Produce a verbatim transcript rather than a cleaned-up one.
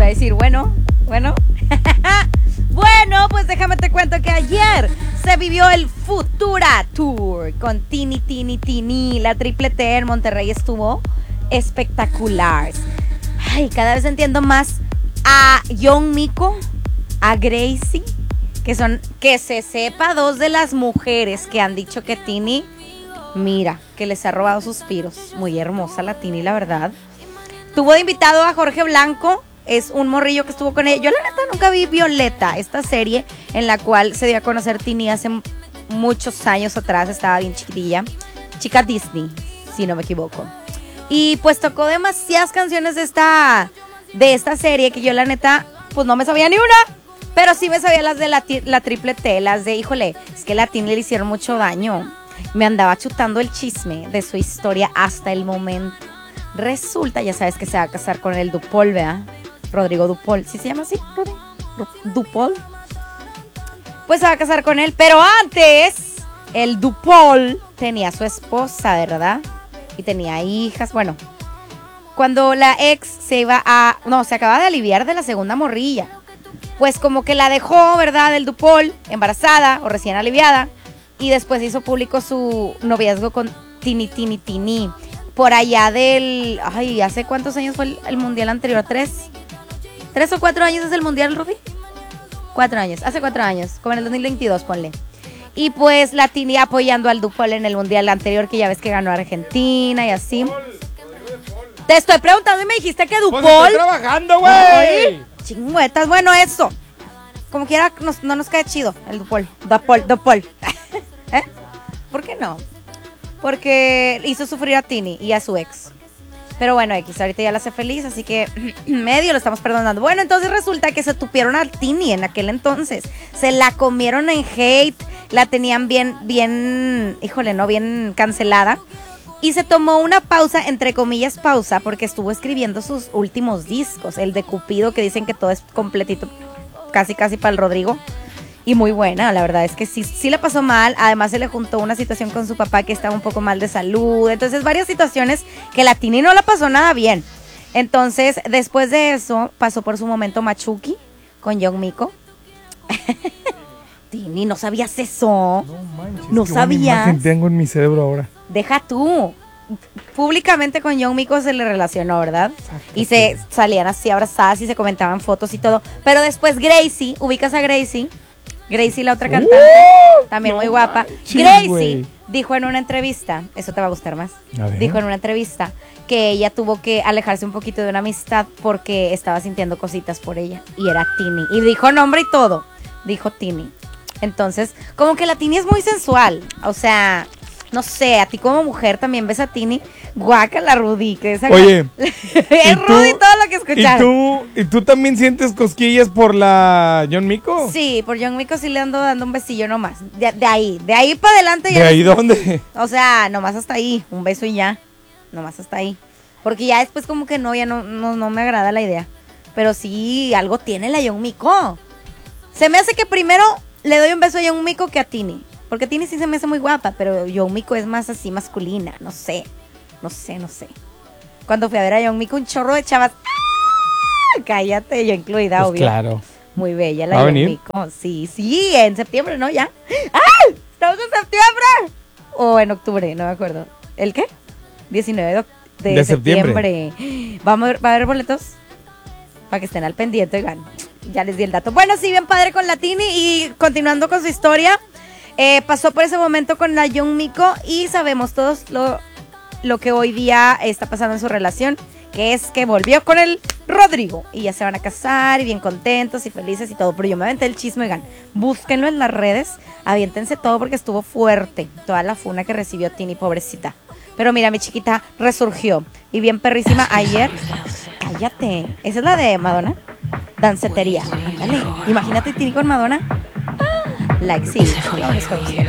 decir, bueno, bueno. Bueno, pues déjame te cuento que ayer se vivió el Futura Tour con Tini, Tini, Tini. La triple T en Monterrey estuvo espectacular. Ay, cada vez entiendo más a Young Miko, a Gracie, que son, que se sepa, dos de las mujeres que han dicho que Tini, mira, que les ha robado suspiros. Muy hermosa la Tini, la verdad. Tuvo de invitado a Jorge Blanco. Es un morrillo que estuvo con ella. Yo la neta nunca vi Violeta, esta serie en la cual se dio a conocer Tini hace muchos años atrás. Estaba bien chiquitilla. Chica Disney, si no me equivoco. Y pues tocó demasiadas canciones de esta, de esta serie que yo la neta, pues no me sabía ni una. Pero sí me sabía las de la, la triple T, las de, híjole, es que a la Tini le hicieron mucho daño. Me andaba chutando el chisme de su historia hasta el momento. Resulta, ya sabes que se va a casar con el Dupol, ¿verdad? Rodrigo Dupol, ¿sí se llama así? Dupol. Pues se va a casar con él, pero antes el Dupol tenía a su esposa, ¿verdad? Y tenía hijas. Bueno, cuando la ex se iba a... No, se acaba de aliviar de la segunda morrilla. Pues como que la dejó, ¿verdad? El Dupol, embarazada o recién aliviada. Y después hizo público su noviazgo con Tini, Tini, Tini. Por allá del... Ay, ¿hace cuántos años fue el, el mundial anterior? ¿Tres? ¿Tres o cuatro años es el mundial, Ruby? Cuatro años, hace cuatro años, como en el dos mil veintidós, ponle. Y pues la Tini apoyando al Dupol en el mundial anterior, que ya ves que ganó Argentina y así. Te estoy preguntando y me dijiste que Dupol... Pues estoy trabajando, güey. Chingüetas, bueno, eso. Como quiera, nos, no nos cae chido el Dupol. Dupol, Dupol. ¿Eh? ¿Por qué no? Porque hizo sufrir a Tini y a su ex. Pero bueno, X, ahorita ya la hace feliz, así que medio lo estamos perdonando. Bueno, entonces resulta que se tupieron a Tini en aquel entonces. Se la comieron en hate, la tenían bien, bien, híjole, no, bien cancelada. Y se tomó una pausa, entre comillas pausa, porque estuvo escribiendo sus últimos discos. El de Cupido, que dicen que todo es completito, casi casi para el Rodrigo. Y muy buena, la verdad es que sí, sí la pasó mal. Además se le juntó una situación con su papá que estaba un poco mal de salud. Entonces varias situaciones que la Tini no la pasó nada bien. Entonces después de eso pasó por su momento Machuki con Young Miko. Tini, ¿no sabías eso? No manches, no sabías. Imagen tengo en mi cerebro ahora. Deja tú. Públicamente con Young Miko se le relacionó, ¿verdad? Exacto. Y se salían así abrazadas y se comentaban fotos y todo. Pero después Gracie, ubicas a Gracie. Gracie, la otra cantante, uh, también no muy guapa. Manches, Gracie wey. Dijo en una entrevista, eso te va a gustar más, a dijo en una entrevista que ella tuvo que alejarse un poquito de una amistad porque estaba sintiendo cositas por ella. Y era Tini. Y dijo nombre y todo. Dijo Tini. Entonces, como que la Tini es muy sensual. O sea, no sé, a ti como mujer también ves a Tini. Guácala, Rudy. Que esa Oye. es Rudy todo lo que escucharon. ¿Y tú, ¿Y tú también sientes cosquillas por la Young Miko? Sí, por Young Miko sí le ando dando un besillo nomás. De, de ahí, de ahí para adelante. ¿De ahí no, dónde? O sea, nomás hasta ahí. Un beso y ya. Nomás hasta ahí. Porque ya después como que no, ya no, no, no me agrada la idea. Pero sí, algo tiene la Young Miko. Se me hace que primero le doy un beso a Young Miko que a Tini. Porque Tini sí se me hace muy guapa, pero Young Miko es más así masculina. No sé. No sé, no sé. Cuando fui a ver a Young Miko, un chorro de chavas. ¡Ah! Cállate, yo incluida, pues obvio. Claro. Muy bella la Young Miko. Sí, sí, en septiembre, ¿no? Ya. ¡Ah! ¡Estamos en septiembre! O en octubre, no me acuerdo. ¿El qué? diecinueve de, de septiembre. septiembre. ¿Vamos a ver, ¿Va a haber boletos? Para que estén al pendiente, oigan. Ya les di el dato. Bueno, sí, bien padre con la Tini. Y continuando con su historia, eh, pasó por ese momento con la Young Miko. Y sabemos todos lo... lo que hoy día está pasando en su relación, que es que volvió con el Rodrigo y ya se van a casar y bien contentos y felices y todo. Pero yo me aventé el chisme, oigan, búsquenlo en las redes, aviéntense todo porque estuvo fuerte toda la funa que recibió Tini, pobrecita. Pero mira, mi chiquita resurgió y bien perrísima ayer. Cállate, esa es la de Madonna, Dancetería. Dale, imagínate Tini con Madonna. Like, sí, vamos con